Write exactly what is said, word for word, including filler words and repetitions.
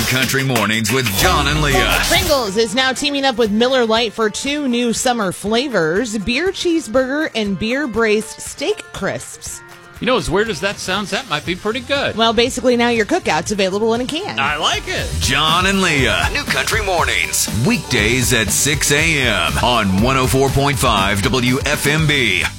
Country Mornings with John and Leah. Pringles is now teaming up with Miller Lite for two new summer flavors, beer cheeseburger and beer braised steak crisps. You know, as weird as that sounds, that might be pretty good. Well, basically now your cookout's available in a can. I like it. John and Leah, New Country Mornings, weekdays at six a.m. on one oh four point five W F M B.